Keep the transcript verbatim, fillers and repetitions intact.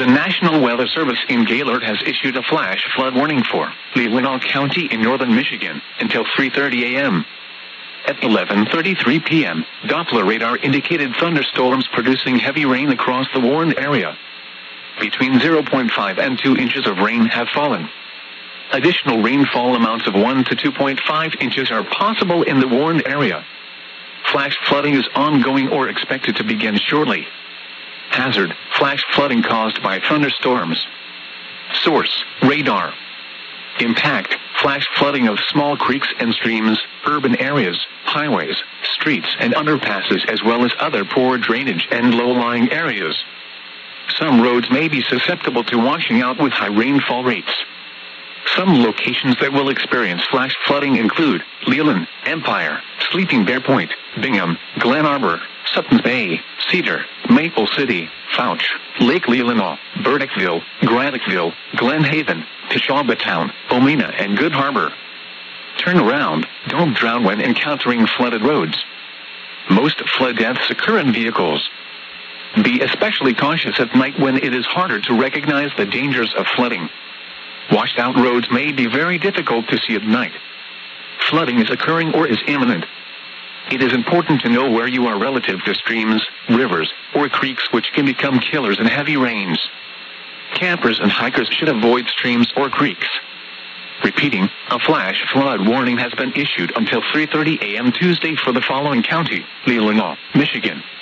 National Weather Service in Gaylord has issued a flash flood warning for Leelanau County in northern Michigan until three thirty a m At eleven thirty-three p m, Doppler radar indicated thunderstorms producing heavy rain across the warned area. Between zero point five and two inches of rain have fallen. Additional rainfall amounts of one to two point five inches are possible in the warned area. Flash flooding is ongoing or expected to begin shortly. Hazard: flash flooding caused by thunderstorms. Source: radar. Impact: flash flooding of small creeks and streams, urban areas, highways, streets and underpasses, as well as other poor drainage and low-lying areas. Some roads may be susceptible to washing out with high rainfall rates. Some locations that will experience flash flooding include Leland, Empire, Sleeping Bear Point, Bingham, Glen Arbor, Suttons Bay, Cedar, Maple City, Fouch, Lake Leelanau, Burdickville, Graniteville, Glen Haven, Teshaba Town, Omena, and Good Harbor. Turn around. Don't drown when encountering flooded roads. Most flood deaths occur in vehicles. Be especially cautious at night when it is harder to recognize the dangers of flooding. Washed out roads may be very difficult to see at night. Flooding is occurring or is imminent. It is important to know where you are relative to streams, rivers, or creeks, which can become killers in heavy rains. Campers and hikers should avoid streams or creeks. Repeating, a flash flood warning has been issued until three thirty a m Tuesday for the following county: Leelanau, Michigan,